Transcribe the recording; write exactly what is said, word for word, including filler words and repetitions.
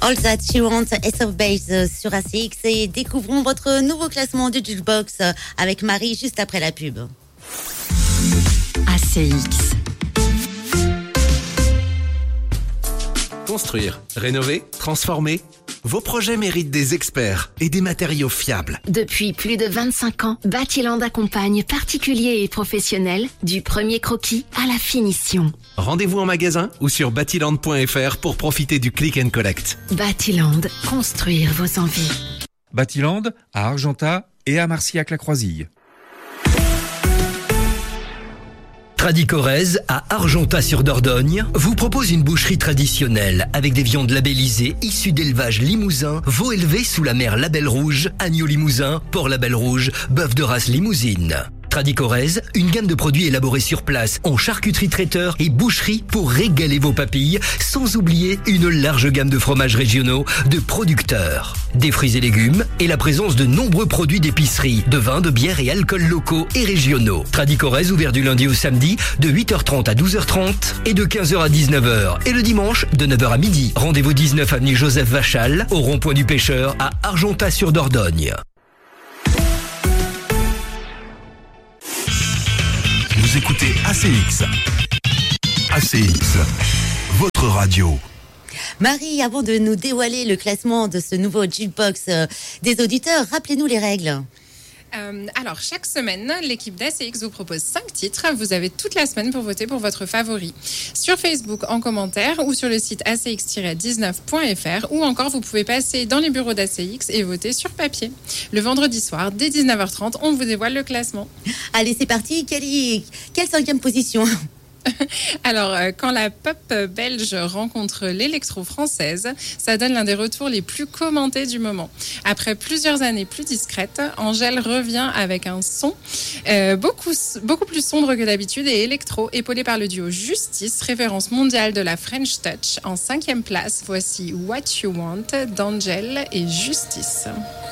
All That You Want, Ace of Base sur A C X et découvrons votre nouveau classement du Jukebox avec Marie juste après la pub. A C X. Construire, rénover, transformer. Vos projets méritent des experts et des matériaux fiables. Depuis plus de vingt-cinq ans, Batiland accompagne particuliers et professionnels du premier croquis à la finition. Rendez-vous en magasin ou sur batiland point f r pour profiter du click and collect. Batiland, construire vos envies. Batiland à Argentat et à Marcillac-la-Croisille. Tradicorez à Argentat-sur-Dordogne vous propose une boucherie traditionnelle avec des viandes labellisées issues d'élevage limousin, veaux élevés sous la mer Label Rouge, agneau limousin, porc Label Rouge, bœuf de race limousine. Tradicorez, une gamme de produits élaborés sur place en charcuterie traiteur et boucherie pour régaler vos papilles, sans oublier une large gamme de fromages régionaux de producteurs. Des fruits et légumes et la présence de nombreux produits d'épicerie, de vins, de bières et alcools locaux et régionaux. Tradicorez ouvert du lundi au samedi de huit heures trente à douze heures trente et de quinze heures à dix-neuf heures et le dimanche de neuf heures à midi. Rendez-vous dix-neuf avenue Joseph Vachal au rond-point du Pêcheur à Argentat-sur-Dordogne. Vous écoutez A C X. A C X, votre radio. Marie, avant de nous dévoiler le classement de ce nouveau Jukebox euh, des auditeurs, rappelez-nous les règles. Euh, alors, chaque semaine, l'équipe d'A C X vous propose cinq titres. Vous avez toute la semaine pour voter pour votre favori. Sur Facebook, en commentaire, ou sur le site a c x tiret dix-neuf point f r, ou encore vous pouvez passer dans les bureaux d'A C X et voter sur papier. Le vendredi soir, dès dix-neuf heures trente, on vous dévoile le classement. Allez, c'est parti. Quelle, y... Quelle cinquième position? Alors, euh, quand la pop belge rencontre l'électro française, ça donne l'un des retours les plus commentés du moment. Après plusieurs années plus discrètes, Angèle revient avec un son euh, beaucoup, beaucoup plus sombre que d'habitude et électro, épaulé par le duo Justice, référence mondiale de la French Touch. En cinquième place, voici What You Want d'Angèle et Justice.